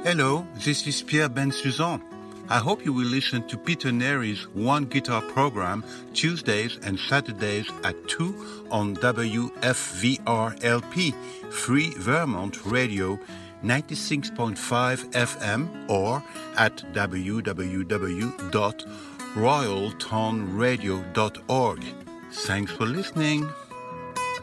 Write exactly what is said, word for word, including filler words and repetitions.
Hello, this is Pierre Bensusan. I hope you will listen to Peter Nery's One Guitar program Tuesdays and Saturdays at two on W F V R L P, Free Vermont Radio, ninety-six point five F M, or at w w w dot royal ton radio dot org. Thanks for listening.